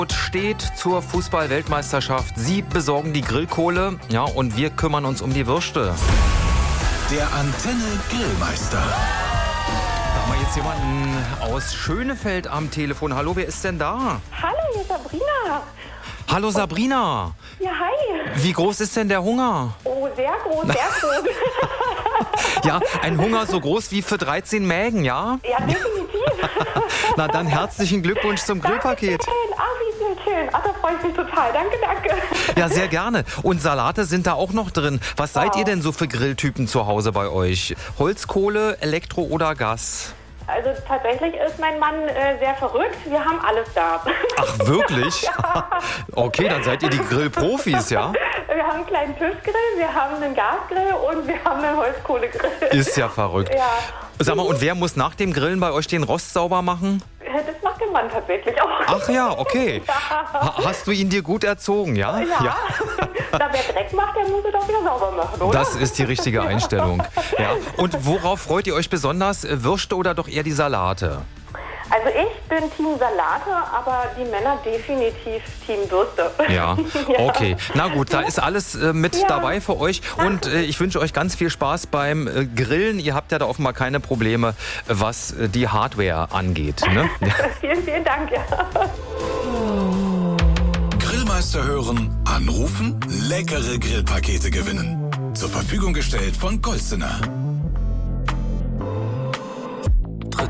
Steht zur Fußball-Weltmeisterschaft. Sie besorgen die Grillkohle, ja, und wir kümmern uns um die Würste. Der Antenne Grillmeister. Da haben wir jetzt jemanden aus Schönefeld am Telefon. Hallo, wer ist denn da? Hallo, hier ist Sabrina. Hallo Sabrina. Ja, hi. Wie groß ist denn der Hunger? Oh, sehr groß, sehr groß. Ja, ein Hunger so groß wie für 13 Mägen, ja? Ja, definitiv. Na dann herzlichen Glückwunsch zum Grillpaket. Dankeschön. Ach, wie schön. Ach, da freue ich mich total. Danke, danke. Ja, sehr gerne. Und Salate sind da auch noch drin. Was seid ihr denn so für Grilltypen zu Hause bei euch? Holzkohle, Elektro oder Gas? Also tatsächlich ist mein Mann sehr verrückt. Wir haben alles da. Ach, wirklich? Ja. Okay, dann seid ihr die Grillprofis, ja? Wir haben einen kleinen Tischgrill, wir haben einen Gasgrill und wir haben einen Holzkohlegrill. Ist ja verrückt. Ja. Sag mal, und wer muss nach dem Grillen bei euch den Rost sauber machen? Das macht der Mann tatsächlich auch. Ach ja, okay. Ja. Hast du ihn dir gut erzogen, ja? Ja. Da wer Dreck macht, der muss es auch wieder sauber machen, oder? Das ist die richtige Einstellung. Ja. Und worauf freut ihr euch besonders? Würste oder doch eher die Salate? Also ich bin Team Salate, aber die Männer definitiv Team Würste. Ja, okay. Na gut, da ist alles mit Ja. dabei für euch. Und ich wünsche euch ganz viel Spaß beim Grillen. Ihr habt ja da offenbar keine Probleme, was die Hardware angeht. Ne? Vielen, vielen Dank. Ja. Grillmeister hören, anrufen, leckere Grillpakete gewinnen. Zur Verfügung gestellt von Golstener.